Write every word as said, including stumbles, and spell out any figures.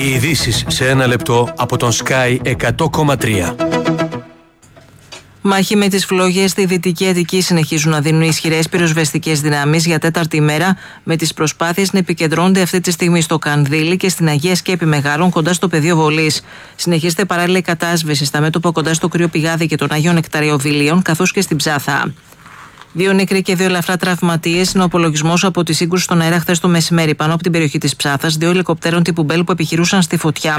Οι ειδήσεις σε ένα λεπτό από τον Sky εκατό κόμμα τρία. Μάχη με τις φλόγες στη Δυτική Αττική συνεχίζουν να δίνουν ισχυρές πυροσβεστικές δυνάμεις για τέταρτη μέρα, με τις προσπάθειες να επικεντρώνονται αυτή τη στιγμή στο Κανδύλι και στην Αγία Σκέπη Μεγάρων κοντά στο πεδίο βολής. Συνεχίζεται παράλληλα η κατάσβεση στα μέτωπα κοντά στο Κρύο Πηγάδι και των Αγίων Νεκταριοβιλίων, καθώς και στην Ψάθα. Δύο νεκροί και δύο ελαφρά τραυματίες είναι ο απολογισμός από τη σύγκρουση στον αέρα χθες το μεσημέρι πάνω από την περιοχή της Ψάθας, δύο ελικοπτέρων τύπου Μπέλ που επιχειρούσαν στη φωτιά.